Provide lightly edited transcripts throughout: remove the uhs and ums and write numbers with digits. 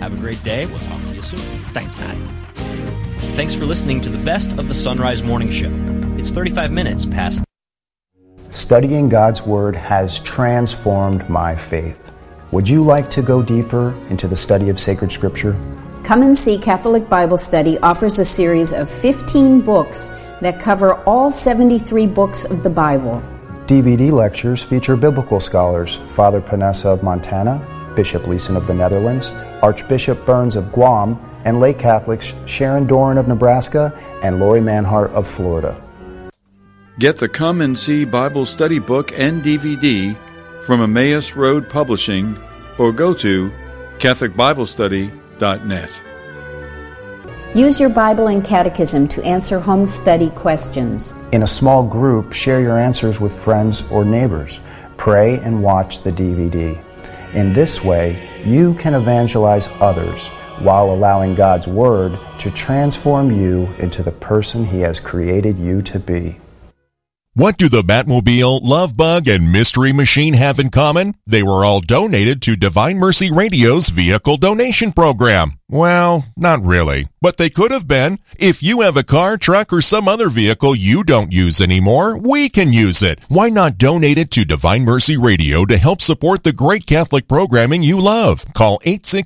Have a great day. We'll talk to you soon. Thanks, Matt. Thanks for listening to the best of the Sunrise Morning Show. It's 35 minutes past. Studying God's Word has transformed my faith. Would you like to go deeper into the study of sacred Scripture? Come and See Catholic Bible Study offers a series of 15 books that cover all 73 books of the Bible. DVD lectures feature biblical scholars Father Panessa of Montana, Bishop Leeson of the Netherlands, Archbishop Burns of Guam, and lay Catholics Sharon Doran of Nebraska and Lori Manhart of Florida. Get the Come and See Bible Study book and DVD from Emmaus Road Publishing or go to CatholicBibleStudy.net. Use your Bible and Catechism to answer home study questions. In a small group, share your answers with friends or neighbors. Pray and watch the DVD. In this way, you can evangelize others while allowing God's Word to transform you into the person He has created you to be. What do the Batmobile, Love Bug, and Mystery Machine have in common? They were all donated to Divine Mercy Radio's vehicle donation program. Well, not really, but they could have been. If you have a car, truck, or some other vehicle you don't use anymore, we can use it. Why not donate it to Divine Mercy Radio to help support the great Catholic programming you love? Call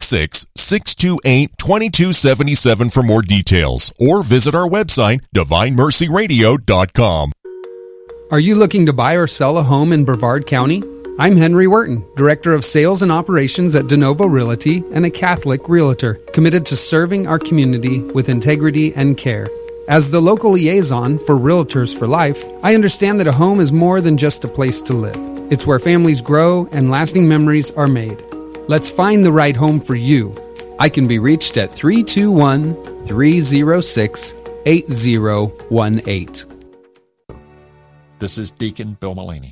866-628-2277 for more details, or visit our website, DivineMercyRadio.com. Are you looking to buy or sell a home in Brevard County? I'm Henry Wharton, Director of Sales and Operations at DeNovo Realty and a Catholic Realtor, committed to serving our community with integrity and care. As the local liaison for Realtors for Life, I understand that a home is more than just a place to live. It's where families grow and lasting memories are made. Let's find the right home for you. I can be reached at 321-306-8018. This is Deacon Bill Mullaney.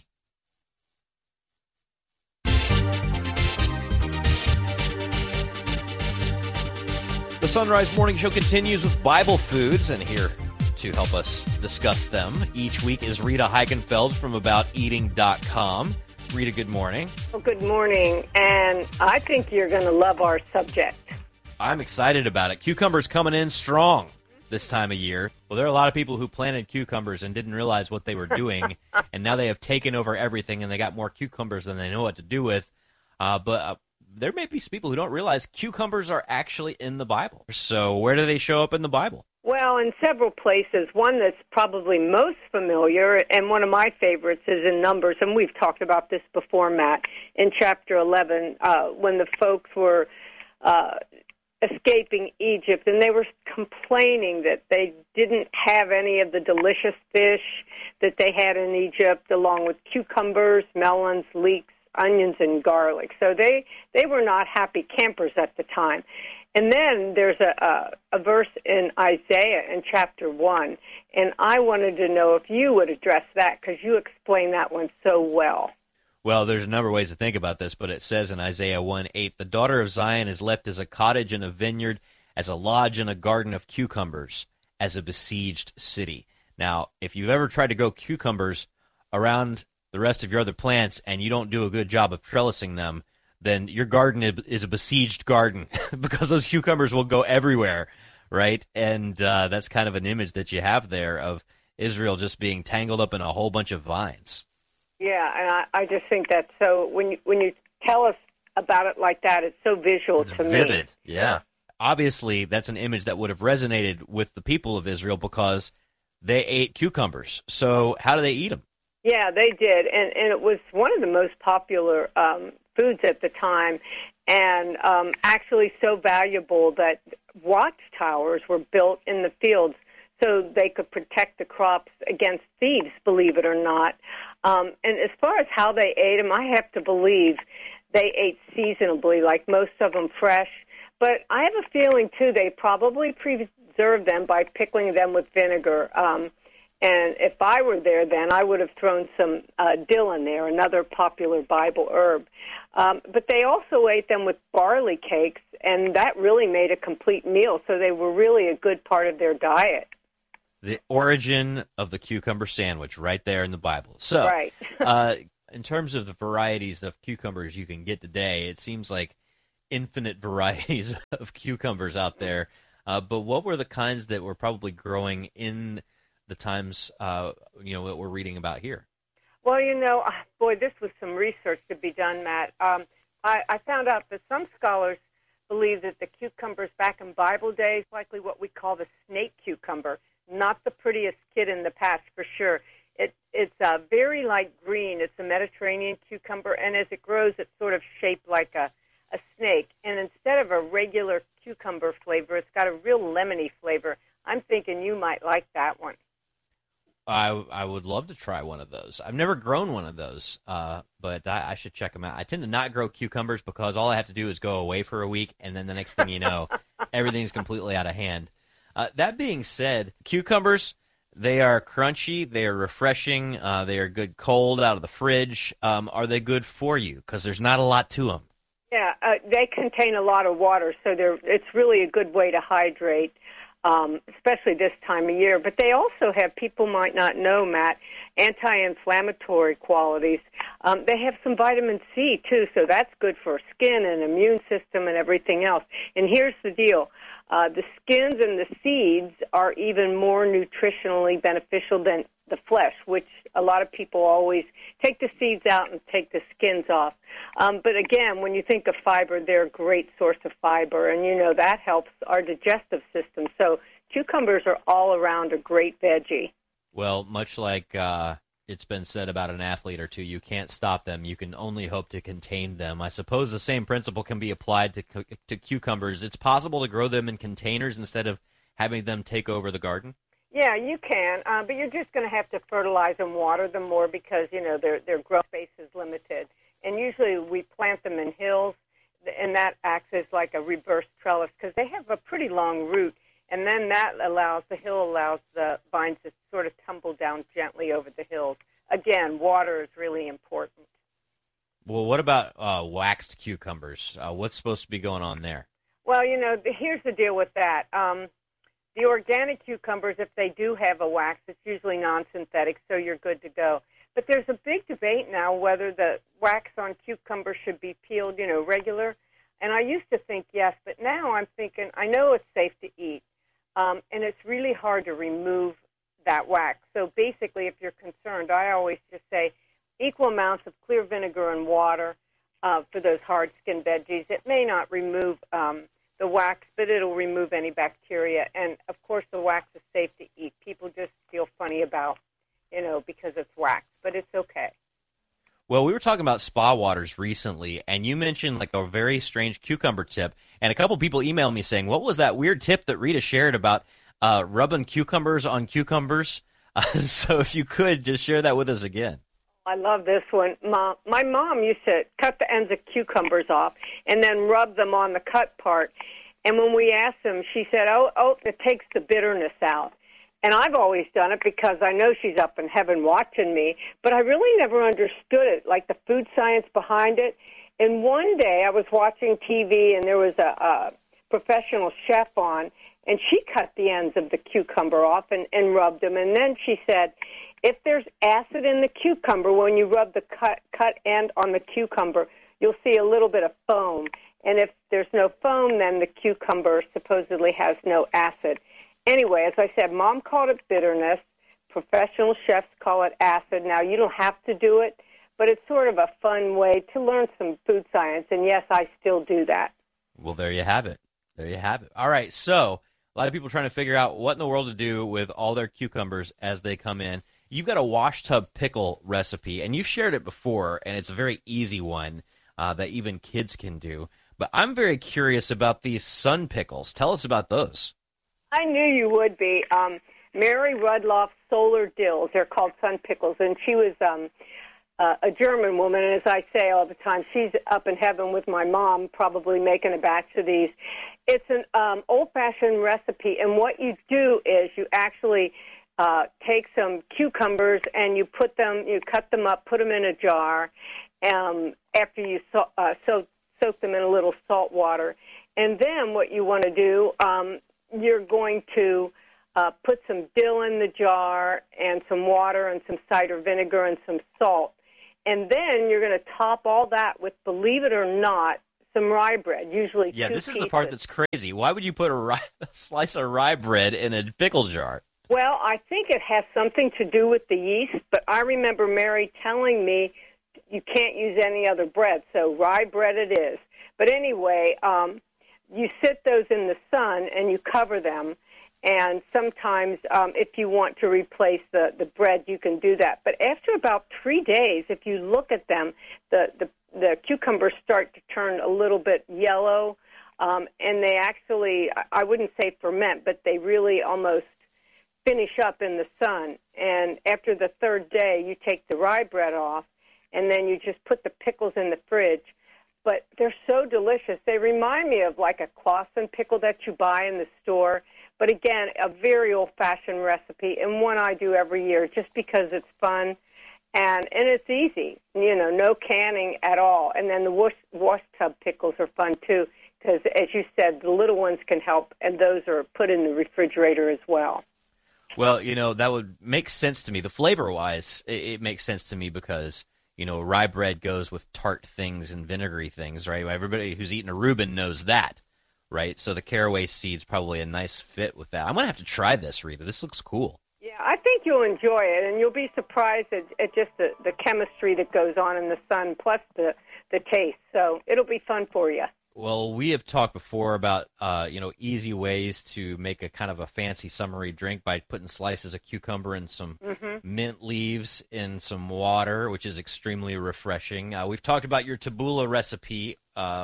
The Sunrise Morning Show continues with Bible foods, and here to help us discuss them each week is Rita Heikenfeld from AboutEating.com. Rita, good morning. Well, good morning, and I think you're going to love our subject. I'm excited about it. Cucumbers coming in strong this time of year. Well, there are a lot of people who planted cucumbers and didn't realize what they were doing, and now they have taken over everything, and they got more cucumbers than they know what to do with. But there may be some people who don't realize cucumbers are actually in the Bible. So where do they show up in the Bible? Well, in several places. One that's probably most familiar, and one of my favorites, is in Numbers, and we've talked about this before, Matt, in chapter 11, when the folks were escaping Egypt, and they were complaining that they didn't have any of the delicious fish that they had in Egypt, along with cucumbers, melons, leeks, onions, and garlic. So they were not happy campers at the time. And then there's a verse in Isaiah in chapter 1, and I wanted to know if you would address that, because you explain that one so well. Well, there's a number of ways to think about this, but it says in Isaiah 1:8, "The daughter of Zion is left as a cottage in a vineyard, as a lodge in a garden of cucumbers, as a besieged city." Now, if you've ever tried to grow cucumbers around the rest of your other plants and you don't do a good job of trellising them, then your garden is a besieged garden because those cucumbers will go everywhere, right? And that's kind of an image that you have there of Israel just being tangled up in a whole bunch of vines. Yeah, and I just think that's so, when you tell us about it like that, it's so visual to me. Vivid, yeah. Obviously, that's an image that would have resonated with the people of Israel because they ate cucumbers. So how do they eat them? Yeah, they did, and it was one of the most popular foods at the time, and actually so valuable that watchtowers were built in the fields so they could protect the crops against thieves, believe it or not. And as far as how they ate them, I have to believe they ate seasonably, like most of them fresh. But I have a feeling, too, they probably preserved them by pickling them with vinegar. And if I were there then, I would have thrown some dill in there, another popular Bible herb. But they also ate them with barley cakes, and that really made a complete meal. So they were really a good part of their diet. The origin of the cucumber sandwich right there in the Bible. So, right. In terms of the varieties of cucumbers you can get today, it seems like infinite varieties of cucumbers out there. But what were the kinds that were probably growing in the times, that we're reading about here? Well, boy, this was some research to be done, Matt. I found out that some scholars believe that the cucumbers back in Bible days, likely what we call the snake cucumber, not the prettiest kid in the past for sure. It's very light green. It's a Mediterranean cucumber, and as it grows, it's sort of shaped like a snake. And instead of a regular cucumber flavor, it's got a real lemony flavor. I'm thinking you might like that one. I would love to try one of those. I've never grown one of those, but I should check them out. I tend to not grow cucumbers because all I have to do is go away for a week, and then the next thing you know, everything's completely out of hand. That being said, cucumbers, they are crunchy, they are refreshing, they are good cold out of the fridge. Are they good for you? Because there's not a lot to them. Yeah, they contain a lot of water, so it's really a good way to hydrate. Especially this time of year. But they also have, people might not know, Matt, anti-inflammatory qualities. They have some vitamin C, too, so that's good for skin and immune system and everything else. And here's the deal. The skins and the seeds are even more nutritionally beneficial than the flesh, which a lot of people always take the seeds out and take the skins off. But again, when you think of fiber, they're a great source of fiber, and that helps our digestive system. So cucumbers are all around a great veggie. Well, much like it's been said about an athlete or two, you can't stop them. You can only hope to contain them. I suppose the same principle can be applied to cucumbers. It's possible to grow them in containers instead of having them take over the garden? Yeah, you can, but you're just going to have to fertilize and water them more because, their growth space is limited. And usually we plant them in hills, and that acts as like a reverse trellis because they have a pretty long root, and then the hill allows the vines to sort of tumble down gently over the hills. Again, water is really important. Well, what about waxed cucumbers? What's supposed to be going on there? Well, here's the deal with that. The organic cucumbers, if they do have a wax, it's usually non-synthetic, so you're good to go. But there's a big debate now whether the wax on cucumbers should be peeled, regular. And I used to think yes, but now I'm thinking I know it's safe to eat, and it's really hard to remove that wax. So basically, if you're concerned, I always just say equal amounts of clear vinegar and water for those hard-skinned veggies. It may not remove the wax, but it'll remove any bacteria. And, of course, the wax is safe to eat. People just feel funny about, because it's wax, but it's okay. Well, we were talking about spa waters recently, and you mentioned like a very strange cucumber tip, and a couple people emailed me saying, what was that weird tip that Rita shared about rubbing cucumbers on cucumbers? So if you could, just share that with us again. I love this one. My mom used to cut the ends of cucumbers off and then rub them on the cut part. And when we asked them, she said, oh, it takes the bitterness out. And I've always done it because I know she's up in heaven watching me, but I really never understood it, like the food science behind it. And one day I was watching TV, and there was a professional chef on, and she cut the ends of the cucumber off and rubbed them. And then she said, if there's acid in the cucumber, when you rub the cut end on the cucumber, you'll see a little bit of foam. And if there's no foam, then the cucumber supposedly has no acid. Anyway, as I said, Mom called it bitterness. Professional chefs call it acid. Now, you don't have to do it, but it's sort of a fun way to learn some food science. And, yes, I still do that. Well, there you have it. There you have it. All right, so a lot of people trying to figure out what in the world to do with all their cucumbers as they come in. You've got a wash tub pickle recipe, and you've shared it before, and it's a very easy one that even kids can do. But I'm very curious about these sun pickles. Tell us about those. I knew you would be. Mary Rudloff Solar Dills, they're called sun pickles, and she was a German woman, and as I say all the time, she's up in heaven with my mom probably making a batch of these. It's an old-fashioned recipe, and what you do is you actually take some cucumbers and you cut them up, put them in a jar after you soak them in a little salt water. And then what you want to do, you're going to put some dill in the jar and some water and some cider vinegar and some salt. And then you're going to top all that with, believe it or not, some rye bread, usually Yeah, 2 this pieces. is the part that's crazy. Why would you put a slice of rye bread in a pickle jar? Well, I think it has something to do with the yeast, but I remember Mary telling me you can't use any other bread, so rye bread it is. But anyway, you sit those in the sun and you cover them, and sometimes if you want to replace the bread, you can do that. But after about 3 days, if you look at them, the cucumbers start to turn a little bit yellow, and they actually, I wouldn't say ferment, but they really almost finish up in the sun. And after the 3rd day, you take the rye bread off, and then you just put the pickles in the fridge. But they're so delicious. They remind me of like a Clausen pickle that you buy in the store. But again, a very old-fashioned recipe, and one I do every year just because it's fun and it's easy. No canning at all. And then the wash tub pickles are fun too because, as you said, the little ones can help, and those are put in the refrigerator as well. Well, that would make sense to me. The flavor-wise, it makes sense to me because, rye bread goes with tart things and vinegary things, right? Everybody who's eaten a Reuben knows that, right? So the caraway seed's probably a nice fit with that. I'm going to have to try this, Rita. This looks cool. Yeah, I think you'll enjoy it, and you'll be surprised at just the chemistry that goes on in the sun, plus the taste. So it'll be fun for you. Well, we have talked before about, easy ways to make a kind of a fancy summery drink by putting slices of cucumber and some mint leaves in some water, which is extremely refreshing. We've talked about your tabbouleh recipe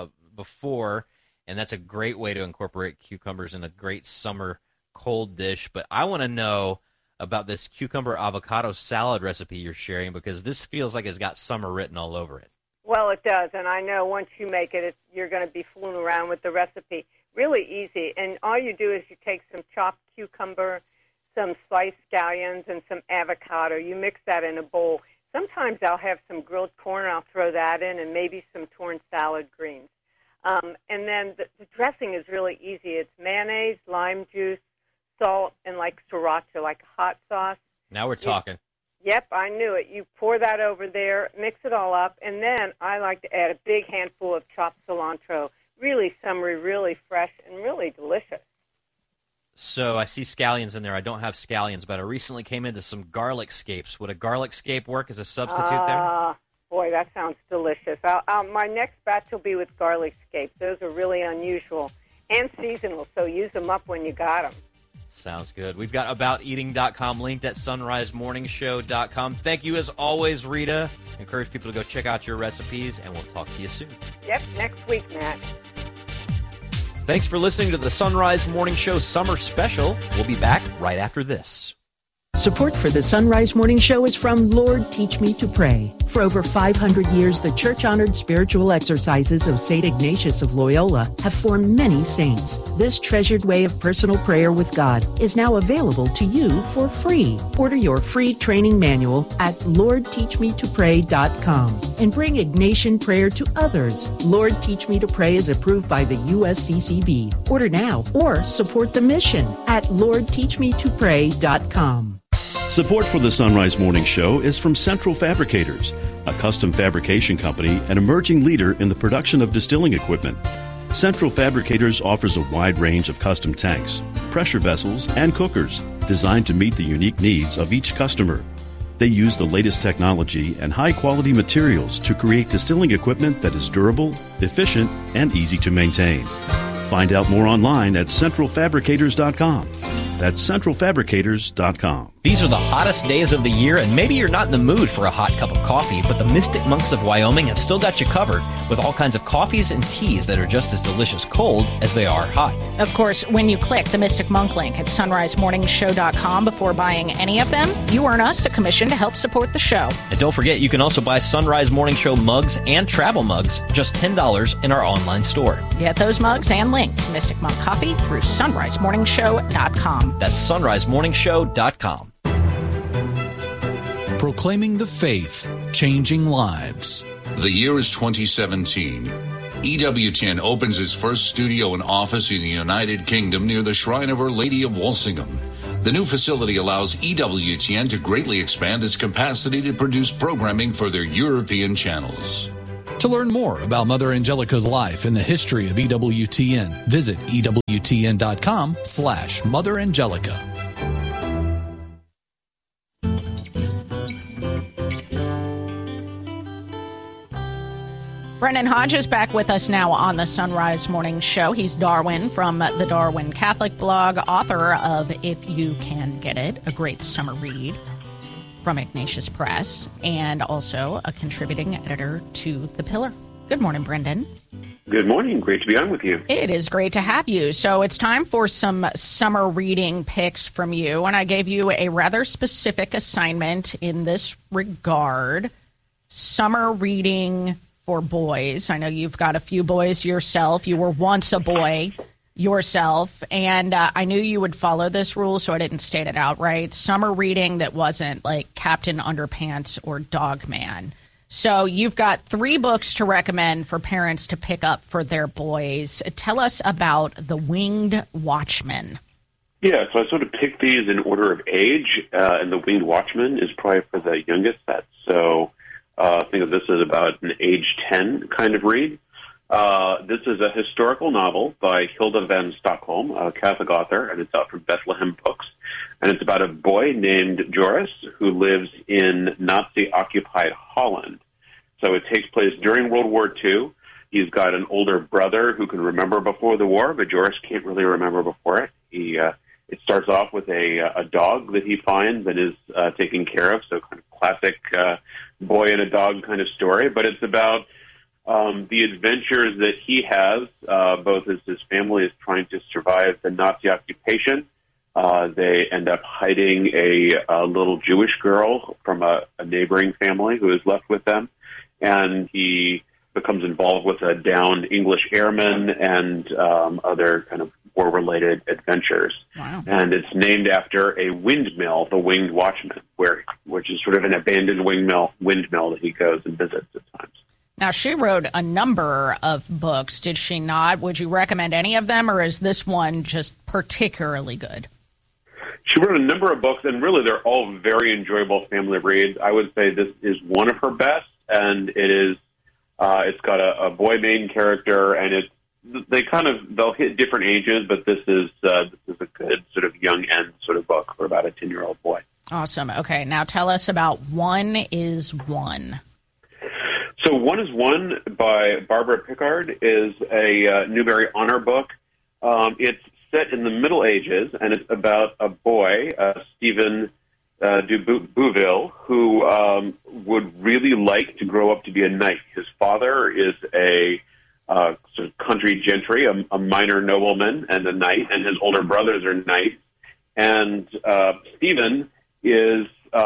before, and that's a great way to incorporate cucumbers in a great summer cold dish. But I want to know about this cucumber avocado salad recipe you're sharing because this feels like it's got summer written all over it. Well, it does, and I know once you make it, you're going to be fooling around with the recipe. Really easy, and all you do is you take some chopped cucumber, some sliced scallions, and some avocado. You mix that in a bowl. Sometimes I'll have some grilled corn, I'll throw that in, and maybe some torn salad greens. And then the dressing is really easy. It's mayonnaise, lime juice, salt, and like sriracha, like a hot sauce. Now we're talking. Yep, I knew it. You pour that over there, mix it all up, and then I like to add a big handful of chopped cilantro. Really summery, really fresh, and really delicious. So I see scallions in there. I don't have scallions, but I recently came into some garlic scapes. Would a garlic scape work as a substitute there? Boy, that sounds delicious. My next batch will be with garlic scapes. Those are really unusual and seasonal, so use them up when you got them. Sounds good. We've got abouteating.com linked at sunrisemorningshow.com. Thank you as always, Rita. Encourage people to go check out your recipes, and we'll talk to you soon. Yep, next week, Matt. Thanks for listening to the Sunrise Morning Show Summer Special. We'll be back right after this. Support for the Sunrise Morning Show is from Lord Teach Me to Pray. For over 500 years, the church-honored spiritual exercises of St. Ignatius of Loyola have formed many saints. This treasured way of personal prayer with God is now available to you for free. Order your free training manual at LordTeachMeToPray.com and bring Ignatian prayer to others. Lord Teach Me to Pray is approved by the USCCB. Order now or support the mission at LordTeachMeToPray.com. Support for the Sunrise Morning Show is from Central Fabricators, a custom fabrication company and emerging leader in the production of distilling equipment. Central Fabricators offers a wide range of custom tanks, pressure vessels, and cookers designed to meet the unique needs of each customer. They use the latest technology and high-quality materials to create distilling equipment that is durable, efficient, and easy to maintain. Find out more online at centralfabricators.com. That's centralfabricators.com. These are the hottest days of the year, and maybe you're not in the mood for a hot cup of coffee, but the Mystic Monks of Wyoming have still got you covered with all kinds of coffees and teas that are just as delicious cold as they are hot. Of course, when you click the Mystic Monk link at sunrisemorningshow.com before buying any of them, you earn us a commission to help support the show. And don't forget, you can also buy Sunrise Morning Show mugs and travel mugs, just $10 in our online store. Get those mugs and link to Mystic Monk Coffee through sunrisemorningshow.com. That's sunrisemorningshow.com. Proclaiming the faith, changing lives. The year is 2017. EWTN opens its first studio and office in the United Kingdom near the Shrine of Our Lady of Walsingham. The new facility allows EWTN to greatly expand its capacity to produce programming for their European channels. To learn more about Mother Angelica's life and the history of EWTN, visit EWTN.com/Mother Angelica. Brendan Hodge is back with us now on the Sunrise Morning Show. He's Darwin from the Darwin Catholic blog, author of If You Can Get It, a great summer read from Ignatius Press, and also a contributing editor to The Pillar. Good morning, Brendan. Good morning. Great to be on with you. It is great to have you. So it's time for some summer reading picks from you, and I gave you a rather specific assignment in this regard. Summer reading for boys. I know you've got a few boys yourself. You were once a boy yourself, and I knew you would follow this rule, so I didn't state it outright. Summer reading that wasn't like Captain Underpants or Dog Man. So you've got 3 books to recommend for parents to pick up for their boys. Tell us about The Winged Watchman. Yeah, so I sort of picked these in order of age, and The Winged Watchman is probably for the youngest set. So think of this as about an age 10 kind of read. This is a historical novel by Hilda van Stockholm, a Catholic author, and it's out from Bethlehem Books. And it's about a boy named Joris who lives in Nazi-occupied Holland. So it takes place during World War II. He's got an older brother who can remember before the war, but Joris can't really remember before it. It starts off with a dog that he finds and is taken care of, so kind of classic boy and a dog kind of story. But it's about the adventures that he has, both as his family is trying to survive the Nazi occupation. They end up hiding a little Jewish girl from a neighboring family who is left with them, and he becomes involved with a downed English airman and other kind of war-related adventures. Wow. And it's named after a windmill, the Winged Watchman, which is sort of an abandoned windmill that he goes and visits at times. Now, she wrote a number of books, did she not? Would you recommend any of them, or is this one just particularly good? She wrote a number of books, and really they're all very enjoyable family reads. I would say this is one of her best, and it's got a boy main character, and they'll hit different ages, but this is a good sort of young end sort of book for about a 10-year-old boy. Awesome. Okay, now tell us about One is One. So One is One by Barbara Pickard is a Newbery Honor book. It's set in the Middle Ages, and it's about a boy, Stephen de Bouville, who would really like to grow up to be a knight. His father is a sort of country gentry, a minor nobleman and a knight, and his older brothers are knights. And Stephen is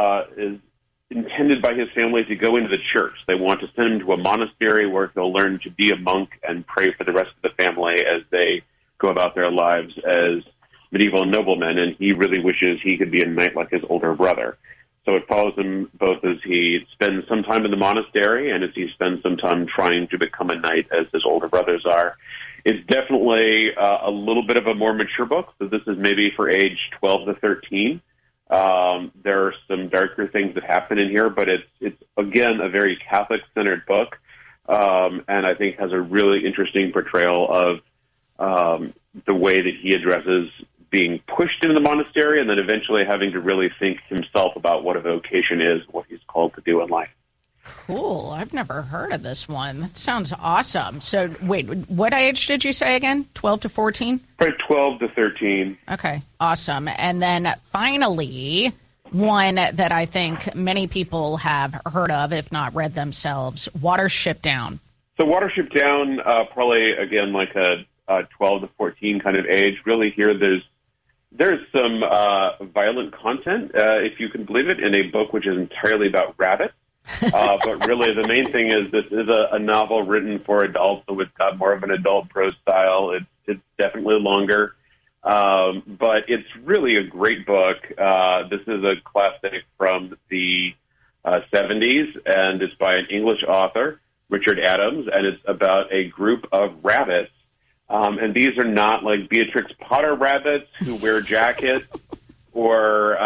intended by his family to go into the church. They want to send him to a monastery where he'll learn to be a monk and pray for the rest of the family as they go about their lives as medieval noblemen, and he really wishes he could be a knight like his older brother. So it follows him both as he spends some time in the monastery and as he spends some time trying to become a knight as his older brothers are. It's definitely a little bit of a more mature book, so this is maybe for age 12 to 13. There are some darker things that happen in here, but it's again, a very Catholic-centered book, and I think has a really interesting portrayal of the way that he addresses being pushed into the monastery and then eventually having to really think himself about what a vocation is, what he's called to do in life. Cool. I've never heard of this one. That sounds awesome. So, wait, what age did you say again? 12 to 14? Probably 12 to 13. Okay, awesome. And then finally, one that I think many people have heard of, if not read themselves, Watership Down. So Watership Down, probably, again, like a 12 to 14 kind of age. Really here, there's some violent content, if you can believe it, in a book which is entirely about rabbits. But really, the main thing is this is a novel written for adults, so it's got more of an adult prose style. It's definitely longer, but it's really a great book. This is a classic from the 70s, and it's by an English author, Richard Adams, and it's about a group of rabbits. And these are not like Beatrix Potter rabbits who wear jackets or,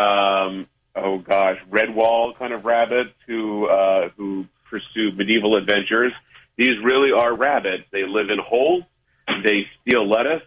Redwall kind of rabbits who pursue medieval adventures. these really are rabbits. They live in holes. They steal lettuce.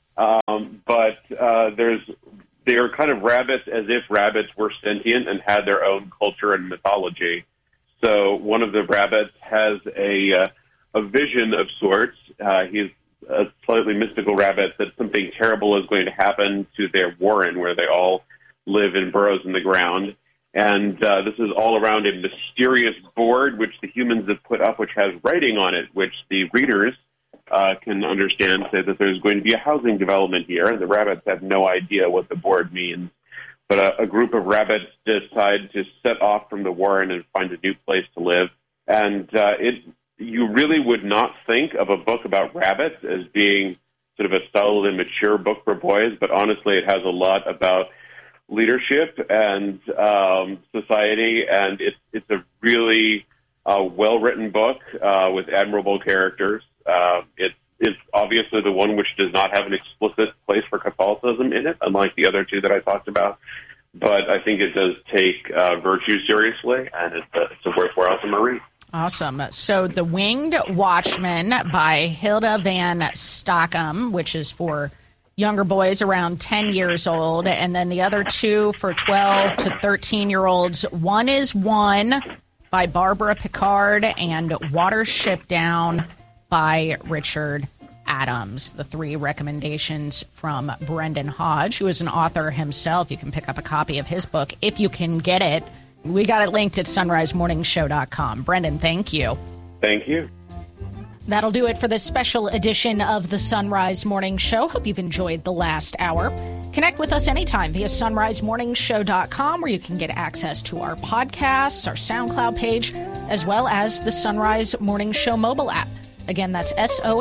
But they are kind of rabbits as if rabbits were sentient and had their own culture and mythology. So one of the rabbits has a vision of sorts. He's a slightly mystical rabbit that something terrible is going to happen to their warren where they all live in burrows in the ground. And this is all around a mysterious board which the humans have put up, which has writing on it, which the readers can understand, say that there's going to be a housing development here, and the rabbits have no idea what the board means. But a group of rabbits decide to set off from the warren and find a new place to live. And you really would not think of a book about rabbits as being sort of a solid and mature book for boys, but honestly it has a lot about leadership and society, and it's a really well-written book with admirable characters. It's obviously the one which does not have an explicit place for Catholicism in it, unlike the other two that I talked about. But I think it does take virtue seriously, and it's a worthwhile read. Awesome. So The Winged Watchman by Hilda Van Stockham, which is for younger boys around 10 years old, and then the other two for 12 to 13-year-olds. One is One by Barbara Pickard and Watership Down by Richard Adams. The three recommendations from Brendan Hodge, who is an author himself. You can pick up a copy of his book if you can get it. We got it linked at sunrisemorningshow.com. Brendan, thank you. Thank you. That'll do it for this special edition of the Sunrise Morning Show. Hope you've enjoyed the last hour. Connect with us anytime via sunrisemorningshow.com, where you can get access to our podcasts, our SoundCloud page, as well as the Sunrise Morning Show mobile app. Again, that's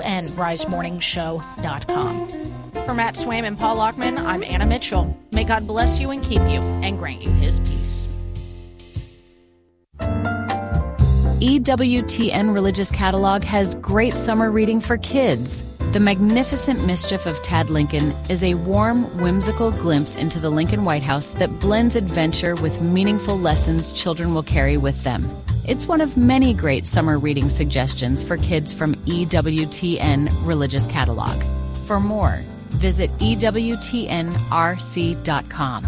sonrisemorningshow.com. For Matt Swaim and Paul Lockman, I'm Anna Mitchell. May God bless you and keep you and grant you his peace. EWTN Religious Catalog has great summer reading for kids. The Magnificent Mischief of Tad Lincoln is a warm, whimsical glimpse into the Lincoln White House that blends adventure with meaningful lessons children will carry with them. It's one of many great summer reading suggestions for kids from EWTN Religious Catalog. For more, visit EWTNRC.com.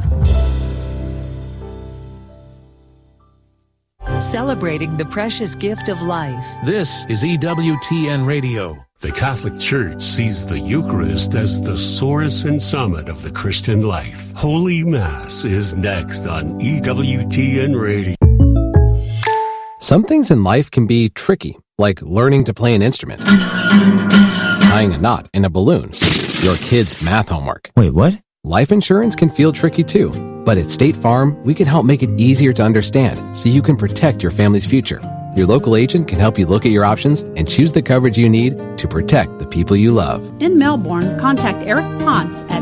Celebrating the precious gift of life. This is EWTN Radio. The Catholic Church sees the Eucharist as the source and summit of the Christian life. Holy Mass is next on EWTN Radio. Some things in life can be tricky, like learning to play an instrument, tying a knot in a balloon, your kid's math homework. Wait, what? Life insurance can feel tricky too, but at State Farm, we can help make it easier to understand so you can protect your family's future. Your local agent can help you look at your options and choose the coverage you need to protect the people you love. In Melbourne, contact Eric Ponce at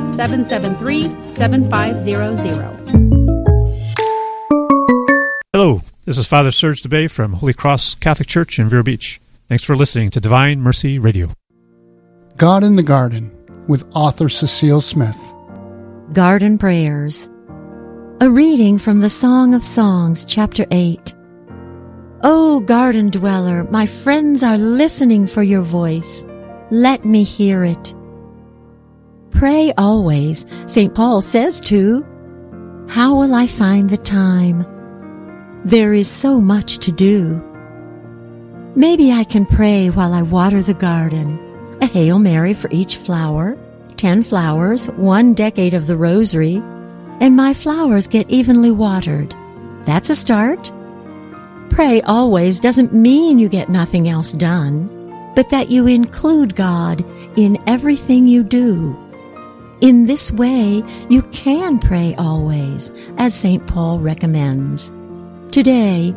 773-7500. Hello, this is Father Serge DeBay from Holy Cross Catholic Church in Vero Beach. Thanks for listening to Divine Mercy Radio. God in the Garden with author Cecile Smith. Garden Prayers. A reading from the Song of Songs, chapter 8. O garden dweller, my friends are listening for your voice. Let me hear it. Pray always, St. Paul says to. How will I find the time? There is so much to do. Maybe I can pray while I water the garden. A Hail Mary for each flower, 10 flowers, 1 decade of the rosary, and my flowers get evenly watered. That's a start. Pray always doesn't mean you get nothing else done, but that you include God in everything you do. In this way, you can pray always, as St. Paul recommends. Today,